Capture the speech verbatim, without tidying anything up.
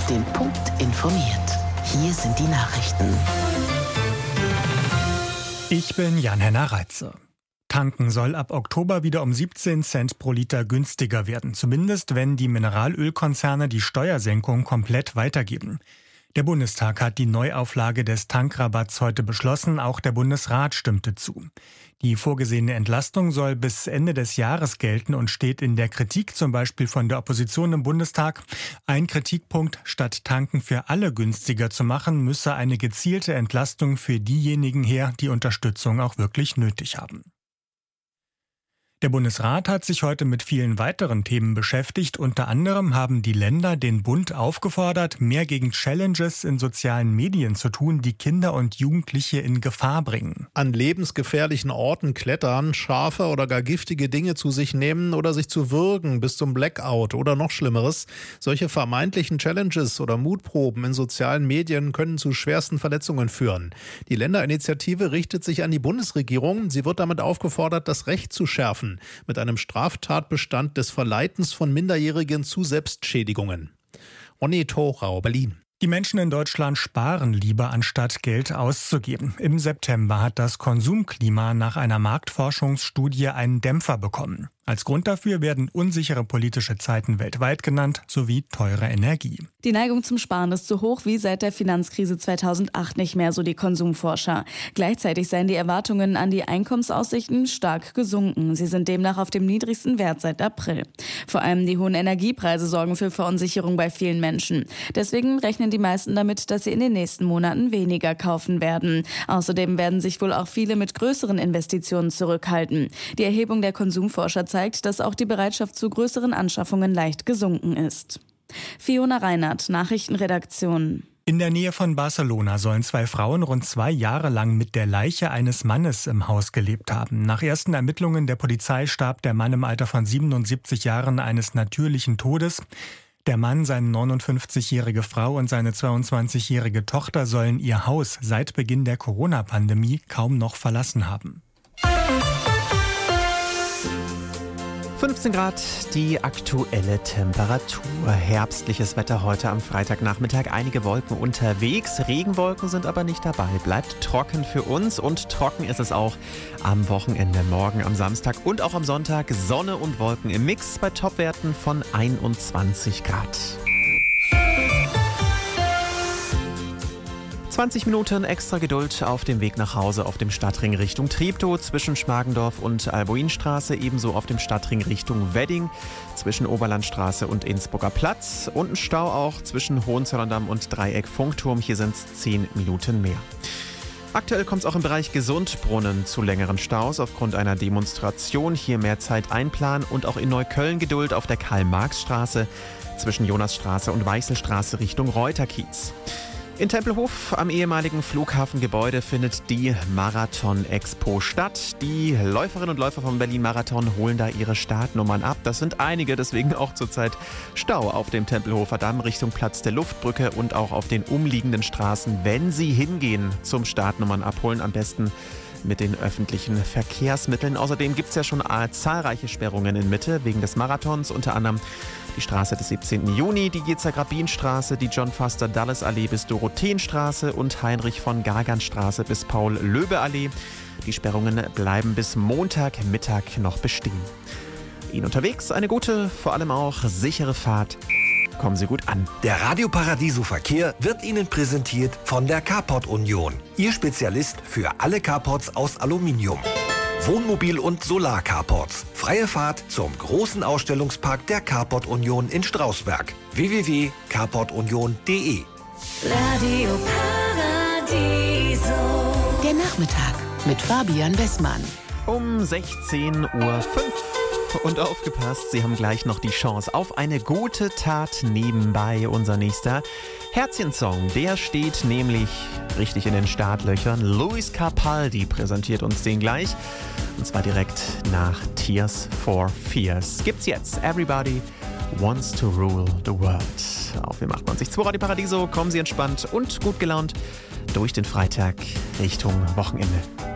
Auf den Punkt informiert. Hier sind die Nachrichten. Ich bin Jan-Henner Reitze. Tanken soll ab Oktober wieder um siebzehn Cent pro Liter günstiger werden. Zumindest wenn die Mineralölkonzerne die Steuersenkung komplett weitergeben. Der Bundestag hat die Neuauflage des Tankrabatts heute beschlossen. Auch der Bundesrat stimmte zu. Die vorgesehene Entlastung soll bis Ende des Jahres gelten und steht in der Kritik, zum Beispiel von der Opposition im Bundestag. Ein Kritikpunkt: Statt Tanken für alle günstiger zu machen, müsse eine gezielte Entlastung für diejenigen her, die Unterstützung auch wirklich nötig haben. Der Bundesrat hat sich heute mit vielen weiteren Themen beschäftigt. Unter anderem haben die Länder den Bund aufgefordert, mehr gegen Challenges in sozialen Medien zu tun, die Kinder und Jugendliche in Gefahr bringen. An lebensgefährlichen Orten klettern, scharfe oder gar giftige Dinge zu sich nehmen oder sich zu würgen bis zum Blackout oder noch Schlimmeres. Solche vermeintlichen Challenges oder Mutproben in sozialen Medien können zu schwersten Verletzungen führen. Die Länderinitiative richtet sich an die Bundesregierung. Sie wird damit aufgefordert, das Recht zu schärfen. Mit einem Straftatbestand des Verleitens von Minderjährigen zu Selbstschädigungen. Ronny Thorau, Berlin. Die Menschen in Deutschland sparen lieber, anstatt Geld auszugeben. Im September hat das Konsumklima nach einer Marktforschungsstudie einen Dämpfer bekommen. Als Grund dafür werden unsichere politische Zeiten weltweit genannt, sowie teure Energie. Die Neigung zum Sparen ist so hoch wie seit der Finanzkrise zweitausendacht nicht mehr, so die Konsumforscher. Gleichzeitig seien die Erwartungen an die Einkommensaussichten stark gesunken. Sie sind demnach auf dem niedrigsten Wert seit April. Vor allem die hohen Energiepreise sorgen für Verunsicherung bei vielen Menschen. Deswegen rechnen die meisten damit, dass sie in den nächsten Monaten weniger kaufen werden. Außerdem werden sich wohl auch viele mit größeren Investitionen zurückhalten. Die Erhebung der Konsumforscher zeigt, dass auch die Bereitschaft zu größeren Anschaffungen leicht gesunken ist. Fiona Reinhardt, Nachrichtenredaktion. In der Nähe von Barcelona sollen zwei Frauen rund zwei Jahre lang mit der Leiche eines Mannes im Haus gelebt haben. Nach ersten Ermittlungen der Polizei starb der Mann im Alter von siebenundsiebzig Jahren eines natürlichen Todes. Der Mann, seine neunundfünfzigjährige Frau und seine zweiundzwanzigjährige Tochter sollen ihr Haus seit Beginn der Corona-Pandemie kaum noch verlassen haben. fünfzehn Grad, die aktuelle Temperatur. Herbstliches Wetter heute am Freitagnachmittag. Einige Wolken unterwegs. Regenwolken sind aber nicht dabei. Bleibt trocken für uns und trocken ist es auch am Wochenende. Morgen am Samstag und auch am Sonntag Sonne und Wolken im Mix bei Topwerten von einundzwanzig Grad. zwanzig Minuten extra Geduld auf dem Weg nach Hause auf dem Stadtring Richtung Treptow zwischen Schmargendorf und Albuinstraße, ebenso auf dem Stadtring Richtung Wedding zwischen Oberlandstraße und Innsbrucker Platz und ein Stau auch zwischen Hohenzollern-Damm und Dreieck Funkturm. Hier sind es zehn Minuten mehr. Aktuell kommt es auch im Bereich Gesundbrunnen zu längeren Staus aufgrund einer Demonstration. Hier mehr Zeit einplanen und auch in Neukölln Geduld auf der Karl-Marx-Straße zwischen Jonasstraße und Weichselstraße Richtung Reuterkiez. In Tempelhof am ehemaligen Flughafengebäude findet die Marathon-Expo statt. Die Läuferinnen und Läufer vom Berlin-Marathon holen da ihre Startnummern ab. Das sind einige, deswegen auch zurzeit Stau auf dem Tempelhofer Damm Richtung Platz der Luftbrücke und auch auf den umliegenden Straßen, wenn Sie hingehen zum Startnummern abholen. Am besten mit den öffentlichen Verkehrsmitteln. Außerdem gibt es ja schon zahlreiche Sperrungen in Mitte wegen des Marathons, unter anderem die Straße des siebzehnten Juni, die Yitzhak-Rabin-Straße, die John-Foster-Dulles-Allee bis Dorotheenstraße und Heinrich-von-Gagern-Straße bis Paul-Löbe-Allee. Die Sperrungen bleiben bis Montagmittag noch bestehen. Ihnen unterwegs eine gute, vor allem auch sichere Fahrt. Kommen Sie gut an. Der Radio Paradiso Verkehr wird Ihnen präsentiert von der Carport Union. Ihr Spezialist für alle Carports aus Aluminium. Wohnmobil- und Solar-Carports. Freie Fahrt zum großen Ausstellungspark der Carport Union in Strausberg. w w w punkt carport union punkt d e Radio Paradiso. Der Nachmittag mit Fabian Wessmann. Um sechzehn Uhr fünf. Und aufgepasst, Sie haben gleich noch die Chance auf eine gute Tat nebenbei. Unser nächster Herzchensong, der steht nämlich richtig in den Startlöchern. Luis Capaldi präsentiert uns den gleich. Und zwar direkt nach Tears for Fears. Gibt's jetzt Everybody Wants to Rule the World. Auf wie macht man sich? Zwei Radio Paradiso, kommen Sie entspannt und gut gelaunt durch den Freitag Richtung Wochenende.